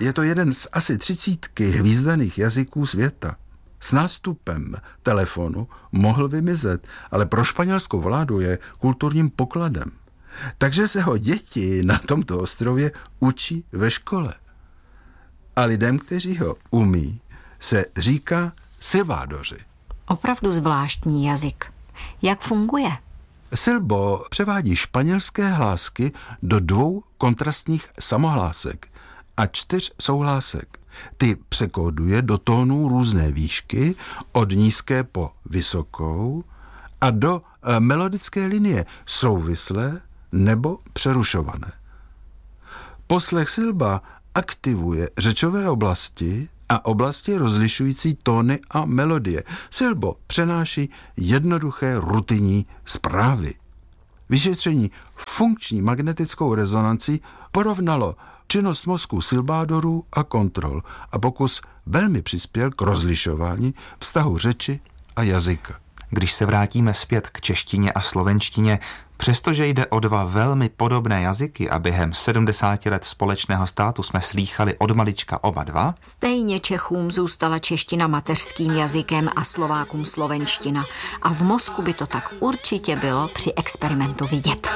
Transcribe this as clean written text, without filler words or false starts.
Je to jeden z asi 30 hvízdaných jazyků světa. S nástupem telefonu mohl vymizet, ale pro španělskou vládu je kulturním pokladem. Takže se ho děti na tomto ostrově učí ve škole. A lidem, kteří ho umí, se říká silbádoři. Opravdu zvláštní jazyk. Jak funguje? Silbo převádí španělské hlásky do 2 kontrastních samohlásek a 4 souhlásek. Ty překóduje do tónů různé výšky, od nízké po vysokou a do melodické linie souvislé nebo přerušované. Poslech silba aktivuje řečové oblasti a oblasti rozlišující tóny a melodie. Silbo přenáší jednoduché rutinní zprávy. Vyšetření funkční magnetickou rezonancí porovnalo činnost mozku silbádorů a kontrol a pokus velmi přispěl k rozlišování vztahu řeči a jazyka. Když se vrátíme zpět k češtině a slovenštině, přestože jde o 2 velmi podobné jazyky a během 70 let společného státu jsme slýchali od malička oba 2, stejně Čechům zůstala čeština mateřským jazykem a Slovákům slovenština. A v mozku by to tak určitě bylo při experimentu vidět.